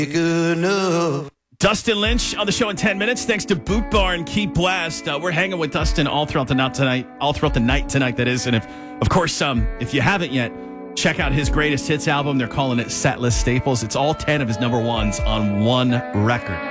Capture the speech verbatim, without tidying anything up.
good enough. Dustin Lynch on the show in ten minutes. Thanks to Boot Bar and Key Blast. Uh, we're hanging with Dustin all throughout the night tonight. All throughout the night tonight, that is. And if, of course, um, if you haven't yet, check out his greatest hits album. They're calling it Setlist Staples. It's all ten of his number ones on one record.